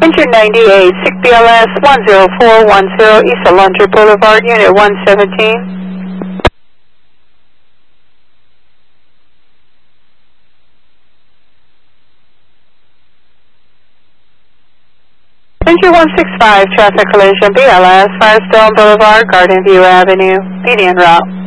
198, 6 BLS 10410, East Alundra Boulevard, Unit 117. Entry 165, traffic collision, BLS, Firestone Boulevard, Garden View Avenue, median route.